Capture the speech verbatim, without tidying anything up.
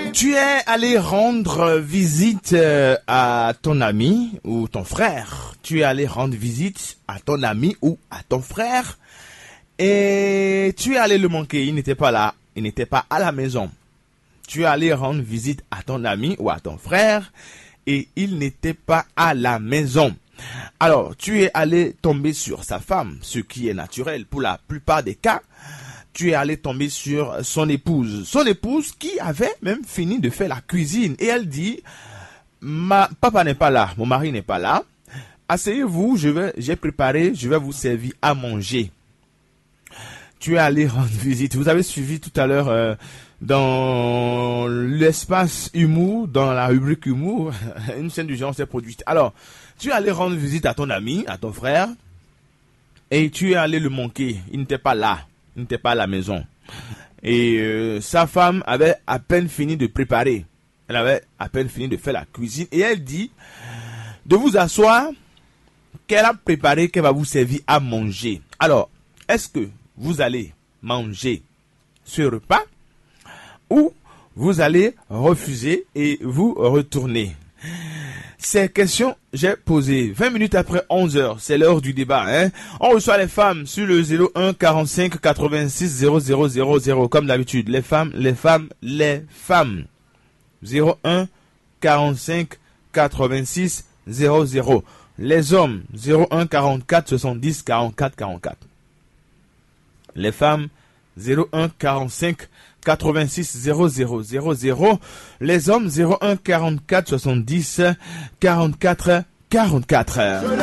Tu es allé rendre visite euh, à ton ami ou ton frère. Tu es allé rendre visite à ton ami ou à ton frère. Et tu es allé le manquer. Il n'était pas là. Il n'était pas à la maison. Tu es allé rendre visite à ton ami ou à ton frère. Et il n'était pas à la maison. Alors, tu es allé tomber sur sa femme, ce qui est naturel pour la plupart des cas. Tu es allé tomber sur son épouse. Son épouse qui avait même fini de faire la cuisine. Et elle dit, ma papa n'est pas là, mon mari n'est pas là. Asseyez-vous, je vais, j'ai préparé, je vais vous servir à manger. Tu es allé rendre visite. Vous avez suivi tout à l'heure euh, dans l'espace humour, dans la rubrique humour, une scène du genre s'est produite. Alors, tu es allé rendre visite à ton ami, à ton frère, et tu es allé le manquer. Il n'était pas là. Il n'était pas à la maison. Et euh, sa femme avait à peine fini de préparer. Elle avait à peine fini de faire la cuisine. Et elle dit de vous asseoir, qu'elle a préparé, qu'elle va vous servir à manger. Alors, est-ce que vous allez manger ce repas ou vous allez refuser et vous retourner? Ces questions, j'ai posé vingt minutes après onze heures. C'est l'heure du débat. Hein? On reçoit les femmes sur le zéro un quarante-cinq quatre-vingt-six zéro zéro zéro zéro. Comme d'habitude, les femmes, les femmes, les femmes. zéro un quarante-cinq quatre-vingt-six zéro zéro. Les hommes, zéro un quarante-quatre soixante-dix quarante-quatre quarante-quatre. Les femmes, zéro un quarante-cinq quatre-vingt-six zéro zéro zéro zéro. Les hommes, zéro un quarante-quatre soixante-dix quarante-quatre quarante-quatre.